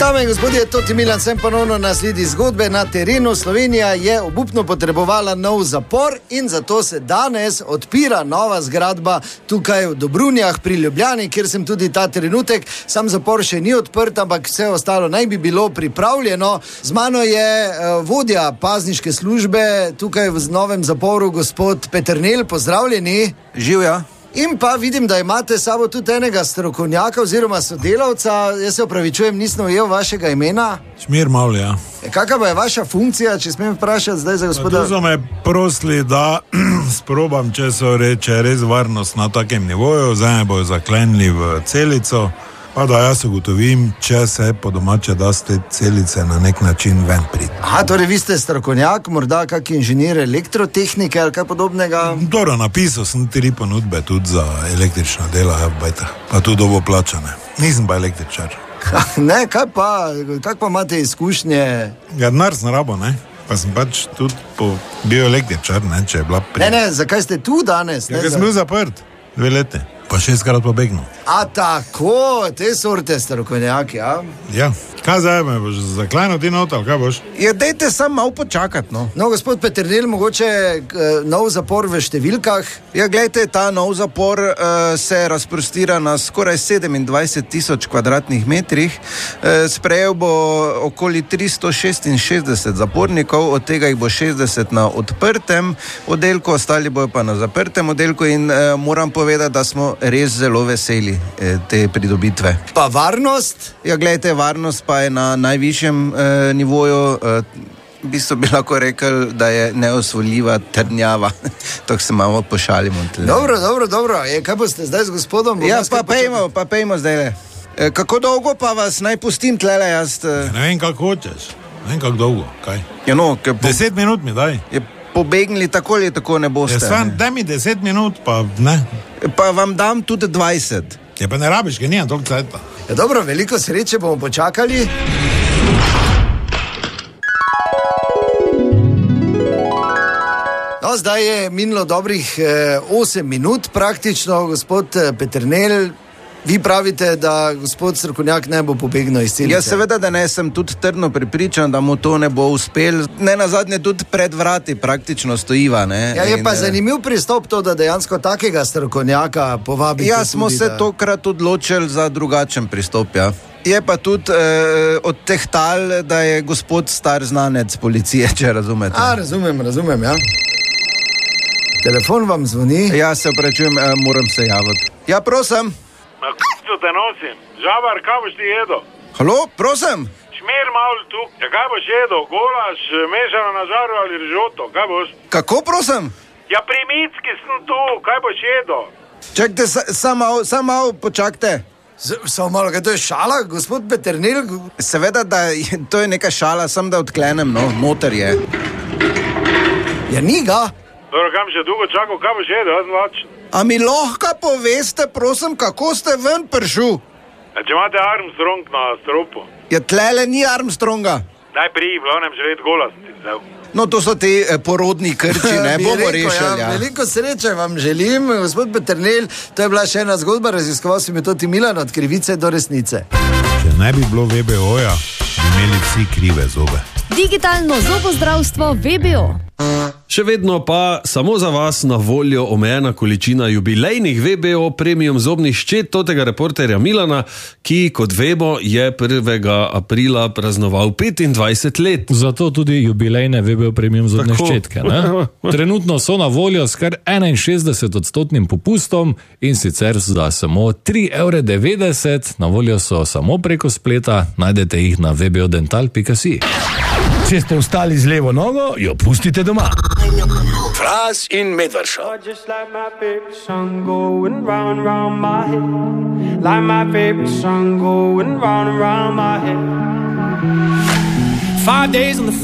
Dame in gospodje, Toti Milan sem ponovno na sledi zgodbe na terenu. Slovenija je obupno potrebovala nov zapor in zato se danes odpira nova zgradba tukaj v Dobrunjah pri Ljubljani, kjer sem tudi ta trenutek. Sam zapor še ni odprt, ampak vse ostalo naj bi bilo pripravljeno. Z mano je vodja pazniške službe tukaj v novem zaporu, gospod Peternelj, pozdravljeni. Živja. In pa vidim, da imate sabo tudi enega strokovnjaka oziroma sodelavca. Jaz se opravičujem, nisem ujel vašega imena. Šmir Mal, ja. Kakva pa je vaša funkcija, če smem vprašati zdaj za gospoda? Tu so me prosili, da sprobam, če so reče res varnost na takem nivoju, zdaj me bojo zaklenili v celico, pa da jaz ugotovim, če se po domače da z te celice na nek način ven priti. Aha, torej vi ste strokovnjak, morda kak inženir elektrotehnike ali kaj podobnega? Dobro, napisal sem 3 ponudbe tudi za električna dela, pa tudi dobo plačane. Nisem pa električar. Ne, kaj pa imate izkušnje? Ja, denar sem rabo, ne? Pa sem pač tudi bil električar, ne, če je bila prej. Ne, zakaj ste tu danes? Ja, ker sem bil zaprt 2 leta, pa 6-krat pobegnil. A tako, te sorte strokovnjaki, ja? Ja, kaj zdaj me boš zaklenil ti not, ali kaj boš? Ja, dejte sam malo počakati, no. No, gospod Peternelj, mogoče nov zapor v številkah? Ja, glejte, ta nov zapor se razprostira na skoraj 27,000 kvadratnih metrih. Sprejel bo okoli 366 zapornikov, od tega jih bo 60 na odprtem oddelku, ostali bojo pa na zaprtem oddelku in moram povedati, da smo res zelo veseli te pridobitve. Pa varnost? Ja, glejte, varnost pa je na najvišjem nivoju. V bistvu bi lahko rekel, da je neosvojljiva trdnjava. Tako se malo pošalimo. Dobro. Kaj boste zdaj z gospodom? Ja, pa pejmo zdaj. Kako dolgo pa vas naj pustim tlele jaz? Ja, ne vem, kako hočeš. Ne vem, kako dolgo. Kaj? Ja, no, 10 minut mi daj. Pobegnili tako ali tako ne boste. Ja, daj mi 10 minut, pa ne. Pa vam dam tudi 20. Ja, pa ne rabiš, ker nijem toliko cajta. Ja, dobro, veliko sreče, bomo počakali. No, zdaj je minilo dobrih 8 minut praktično, gospod Peternelj. Vi pravite, da gospod strokovnjak ne bo pobegnil iz celice. Ja, seveda, da ne, sem tudi trdno prepričan, da mu to ne bo uspel. Ne nazadnje tudi pred vrati praktično stojiva, ne. Ja, je pa zanimiv pristop to, da dejansko takega strokovnjaka povabite. Ja, smo se tokrat odločili za drugačen pristop, ja. Je pa tudi odtehtal, da je gospod star znanec policije, če razumete. Razumem, ja. Telefon vam zvoni? Ja, se opravičujem, moram se javiti. Ja, prosim. Na k***u te nosim. Žabar, kaj boš ti jedel? Halo, prosim? Šmir Mal tu. Ja, kaj boš jedel? Golaž, mešano na žaru ali rižoto? Kaj boš? Kako, prosim? Ja, pri Micki sem tu. Kaj boš jedel? Čakajte, samo malo počakajte. Samo malo, kaj to je šala, gospod Peternelj? Seveda, da to je neka šala, sem da odklenem, no, noter je. Ja, ni ga. Dobro, kam še dolgo čakal, kaj boš jedel? Jaz sem lačen. A mi lahko poveste, prosim, kako ste ven prišel? Ja, če imate Armstrong na stropu. Ja, tlele ni Armstronga. Daj pri, glavnem želeti golast. No, to so ti porodni krči, ne bomo rešili. Ja. Veliko sreče vam želim, gospod Peternelj. To je bila še ena zgodba, raziskoval sem jo Toti Milan od krivice do resnice. Če ne bi bilo VBO-ja, bi imeli vsi krive zobe. Digitalno zobozdravstvo VBO. Še vedno pa samo za vas na voljo omejena količina jubilejnih VBO premium zobnih ščet totega reporterja Milana, ki, kot vemo, je 1. aprila praznoval 25 let. Zato tudi jubilejne VBO premium zobne ščetke. Ne? Trenutno so na voljo s kar 61% popustom in sicer za samo 3,90 €. Na voljo so samo preko spleta, najdete jih na vbodental.si. Če ste vstali z levo nogo, jo pustite doma. Fras in Medvešček. Just like my favorite song going round and round my head. Like my favorite song going round and round my head. 5 days on the